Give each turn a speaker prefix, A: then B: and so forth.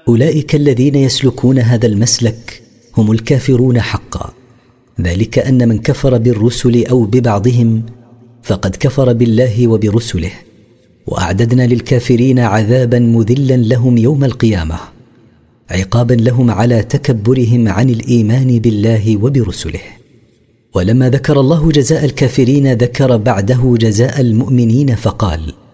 A: أولئك الذين يسلكون هذا المسلك هم الكافرون حقا، ذلك أن من كفر بالرسل أو ببعضهم فقد كفر بالله وبرسله، وأعددنا للكافرين عذابا مذلا لهم يوم القيامة، عقابا لهم على تكبرهم عن الإيمان بالله وبرسله. ولما ذكر الله جزاء الكافرين ذكر بعده جزاء المؤمنين فقال: